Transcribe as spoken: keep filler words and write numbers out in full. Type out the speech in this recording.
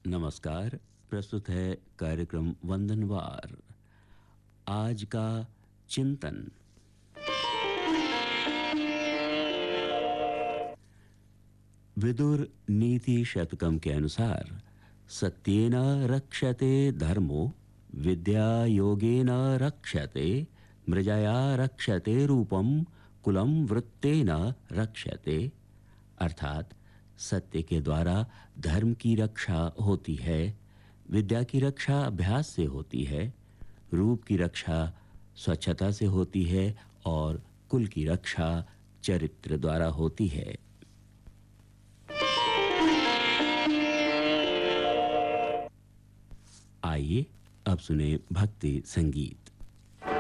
नमस्कार। प्रस्तुत है कार्यक्रम वंदनवार। आज का चिंतन। विदुर नीति शतकम के अनुसार सत्येन रक्षते धर्मो, विद्या योगेन रक्षते, मृजया रक्षते रूपम, कुलम वृत्तेन रक्षते। अर्थात सत्य के द्वारा धर्म की रक्षा होती है, विद्या की रक्षा अभ्यास से होती है, रूप की रक्षा स्वच्छता से होती है और कुल की रक्षा चरित्र द्वारा होती है। आइए अब सुने भक्ति संगीत।